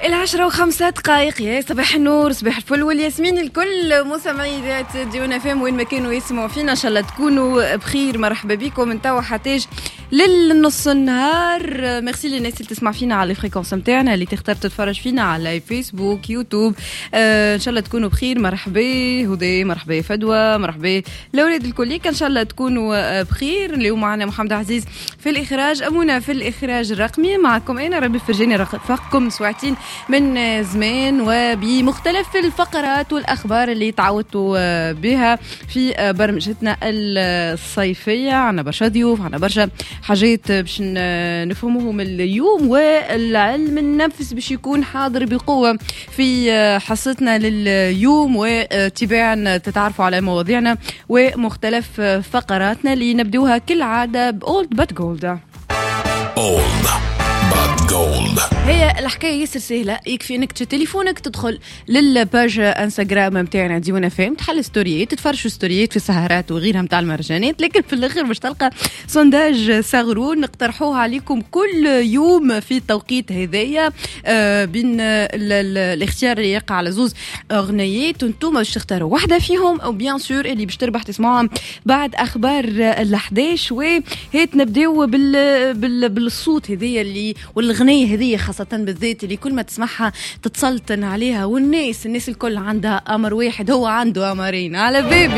10:05 يا صباح النور، صباح الفل والياسمين الكل مستمعي إذاعة ديونا فام وين ما كانوا يسمعوا فينا. ان شاء الله تكونوا بخير. مرحبا بكم من توا حتاج للنص النهار. ميرسي للناس اللي تسمع فينا على الفريكونس نتاعنا، اللي تختار تتفرج فينا على فيسبوك يوتيوب. ان شاء الله تكونوا بخير. مرحبا هدى، مرحبا فدوى، مرحبا الاولاد الكليك، ان شاء الله تكونوا بخير. اليوم معنا محمد عزيز في الاخراج، امونه في الاخراج الرقمي. معكم انا ربي فرجاني رفقكم سواعتين من زمان وبمختلف الفقرات والاخبار اللي تعودتوا بها في برمجتنا الصيفيه. عنا برشا ضيوف، عنا برشا حاجات باش نفهموهم اليوم، والعلم النفس باش يكون حاضر بقوه في حصتنا لليوم، وتباعا تتعرفوا على مواضيعنا ومختلف فقراتنا اللي نبدوها كالعاده بأولد بات جولد. Old but gold. هي الحكايه ياسر سهله، يكفي انك تليفونك تدخل للباج انستغرام نتاعنا ديونا فام، تحل ستوريات، تتفرجوا ستوريات في السهرات وغيرها نتاع المهرجانات، لكن في الاخر باش تلقى سونداج صغرون نقترحوه عليكم كل يوم في التوقيت هذايا، بين الاختيار اللي يقع على زوز اغنيات، وانتم باش تختاروا واحده فيهم، او بيان سور اللي باش تربح تسمعوها بعد اخبار ال11. وهيت نبداو بالصوت هذايا اللي والغنية هذه خاصة بالذات اللي كل ما تسمعها تتسلطن عليها، والناس الكل عندها أمر واحد، هو عنده أمرين على بيبي.